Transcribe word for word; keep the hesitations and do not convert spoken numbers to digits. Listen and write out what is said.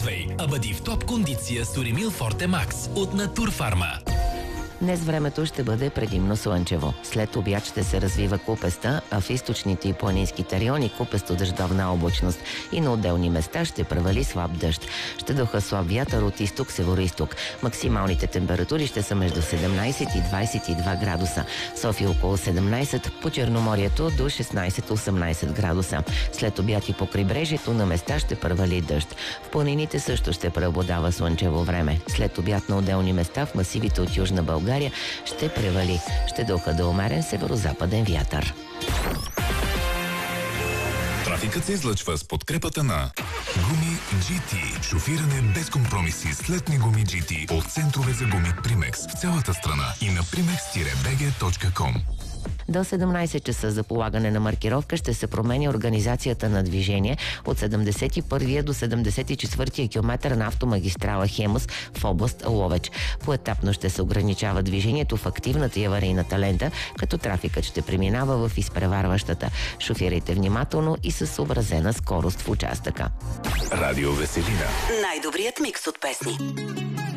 Почувствай, а бъди в топ кондиция с Уремил Forte Max от Натурфарма. Днес времето ще бъде предимно слънчево. След обяд ще се развива купеста, а в източните и планинските райони купесто-дъждовна облачност и на отделни места ще превали слаб дъжд. Ще духа слаб вятър от изток-североизток. Максималните температури ще са между седемнайсет и двайсет и два градуса. София около седемнайсет, по Черноморието до шестнайсет-осемнайсет градуса. След обяд и по крайбрежието на места ще превали дъжд. В планините също ще преобладава слънчево време. След обяд на отделни места в масивите от Южна България ще превали. Ще духа до умерен северо-западен вятър. Трафикът се излъчва с подкрепата на Гуми джи ти. Шофиране без компромиси с летни гуми джи ти от центрове за гуми Примекс в цялата страна и на примекс би джи точка ком. До седемнайсет часа за полагане на маркировка ще се променя организацията на движение от седемдесет и първия до седемдесет и четвъртия километър на автомагистрала Хемус в област Ловеч. Поетапно ще се ограничава движението в активната и аварийната лента, като трафикът ще преминава в изпреварващата. Шофирайте внимателно и със съобразена скорост в участъка. Радио Веселина. Най-добрият микс от песни.